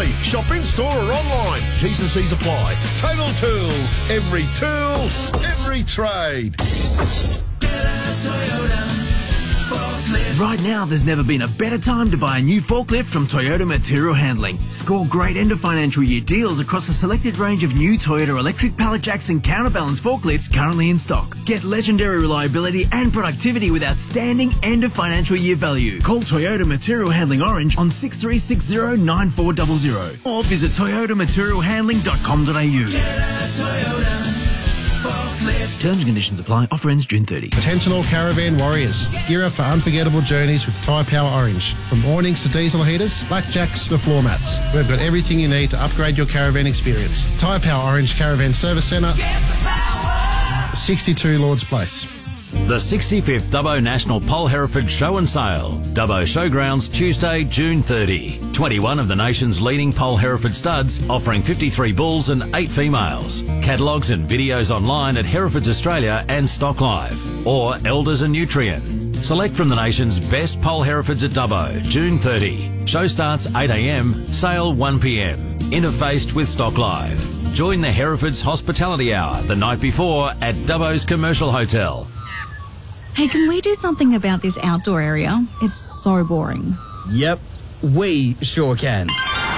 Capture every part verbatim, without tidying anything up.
quickly. Shop in store or online. T's and C's apply. Total Tools. Every tool, every trade. Right now, there's never been a better time to buy a new forklift from Toyota Material Handling. Score great end of financial year deals across a selected range of new Toyota electric pallet jacks and counterbalance forklifts currently in stock. Get legendary reliability and productivity with outstanding end of financial year value. Call Toyota Material Handling Orange on six three six zero nine four zero zero or visit toyota material handling dot com dot a u. Terms and conditions apply. Offer ends June thirtieth. Attention all caravan warriors. Gear up for unforgettable journeys with Tyre Power Orange. From awnings to diesel heaters, blackjacks to floor mats. We've got everything you need to upgrade your caravan experience. Tyre Power Orange Caravan Service Centre, sixty-two Lords Place. The sixty-fifth Dubbo National Pole Hereford Show and Sale. Dubbo Showgrounds, Tuesday, June thirtieth. twenty-one of the nation's leading Pole Hereford studs, offering fifty-three bulls and eight females. Catalogues and videos online at Herefords Australia and Stock Live. Or Elders and Nutrien. Select from the nation's best Pole Herefords at Dubbo, June thirtieth. Show starts eight a m, sale one p m. Interfaced with Stock Live. Join the Herefords Hospitality Hour the night before at Dubbo's Commercial Hotel. Hey, can we do something about this outdoor area? It's so boring. Yep, we sure can.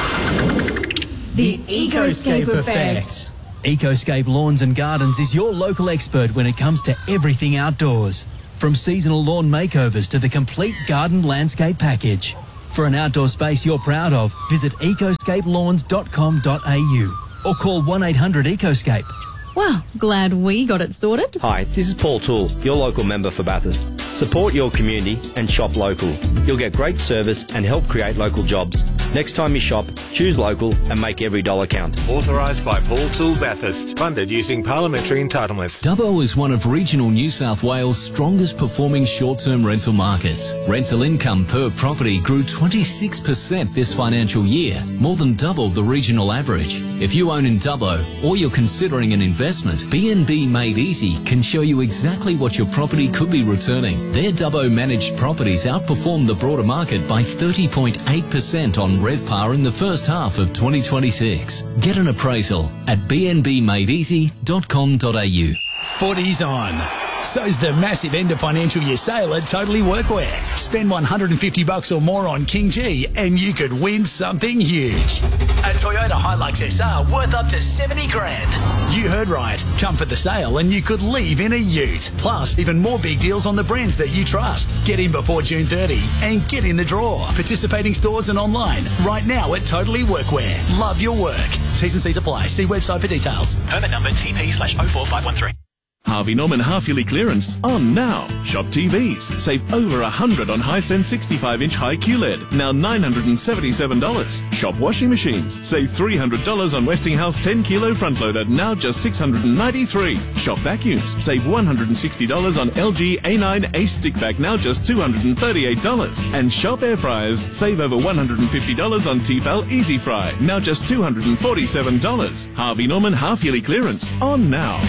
The Ecoscape Effect. Ecoscape Lawns and Gardens is your local expert when it comes to everything outdoors. From seasonal lawn makeovers to the complete garden landscape package. For an outdoor space you're proud of, visit ecoscape lawns dot com dot a u or call one eight hundred ecoscape. Well, glad we got it sorted. Hi, this is Paul Toole, your local member for Bathurst. Support your community and shop local. You'll get great service and help create local jobs. Next time you shop, choose local and make every dollar count. Authorised by Paul Toole Bathurst. Funded using parliamentary entitlements. Dubbo is one of regional New South Wales' strongest performing short-term rental markets. Rental income per property grew twenty-six percent this financial year, more than double the regional average. If you own in Dubbo or you're considering an investment, B N B Made Easy can show you exactly what your property could be returning. Their Dubbo managed properties outperformed the broader market by thirty point eight percent on RevPAR in the first half of twenty twenty-six. Get an appraisal at b n b made easy dot com dot a u. Footy's on. So's the massive end of financial year sale at Totally Workwear. Spend one hundred fifty bucks or more on King G and you could win something huge. A Toyota Hilux S R worth up to seventy grand. You heard right. Come for the sale and you could leave in a ute. Plus, even more big deals on the brands that you trust. Get in before June thirtieth and get in the draw. Participating stores and online right now at Totally Workwear. Love your work. T's and C's apply. See website for details. Permit number T P slash oh four five one three. Harvey Norman half-yearly clearance on now. Shop T Vs. Save over one hundred dollars on Hisense sixty-five inch high Q L E D, now nine hundred seventy-seven dollars. Shop washing machines. Save three hundred dollars on Westinghouse ten kilo front loader, now just six hundred ninety-three dollars. Shop vacuums. Save one hundred sixty dollars on L G A nine Ace Stickback, now just two hundred thirty-eight dollars. And shop air fryers. Save over one hundred fifty dollars on Tefal Easy Fry, now just two hundred forty-seven dollars. Harvey Norman half-yearly clearance on now.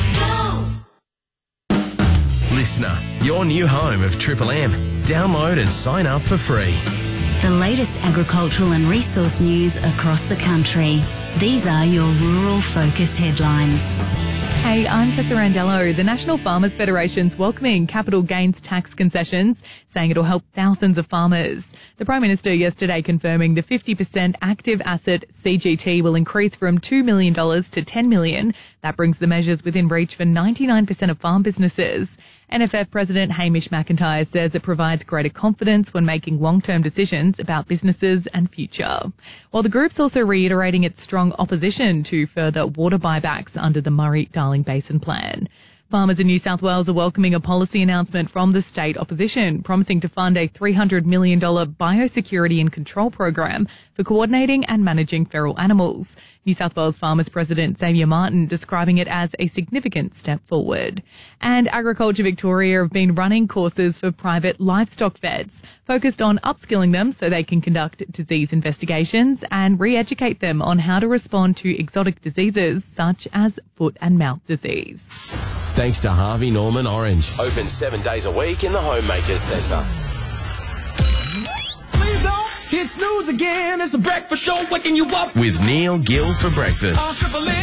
Listener, your new home of Triple M. Download and sign up for free. The latest agricultural and resource news across the country. These are your Rural Focus headlines. Hey, I'm Tessa Randello. The National Farmers Federation's welcoming capital gains tax concessions, saying it'll help thousands of farmers. The Prime Minister yesterday confirming the fifty percent active asset C G T will increase from two million dollars to ten million dollars. That brings the measures within reach for ninety-nine percent of farm businesses. N F F President Hamish McIntyre says it provides greater confidence when making long-term decisions about businesses and future. While the group's also reiterating its strong opposition to further water buybacks under the Murray-Darling Basin Plan. Farmers in New South Wales are welcoming a policy announcement from the state opposition, promising to fund a three hundred million dollars biosecurity and control program for coordinating and managing feral animals. New South Wales Farmers President Xavier Martin describing it as a significant step forward. And Agriculture Victoria have been running courses for private livestock vets, focused on upskilling them so they can conduct disease investigations and re-educate them on how to respond to exotic diseases such as foot and mouth disease. Thanks to Harvey Norman Orange. Open seven days a week in the Homemakers Centre. Please don't Hit snooze again, it's a breakfast show waking you up with Neil Gill for breakfast. on Triple M.